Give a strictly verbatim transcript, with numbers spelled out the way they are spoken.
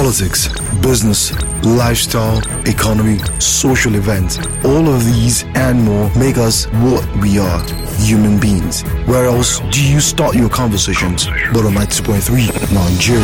politics, business, lifestyle, economy, social events. All of these and more make us what we are, human beings. Where else do you start your conversations but on ninety-two point three Nigeria?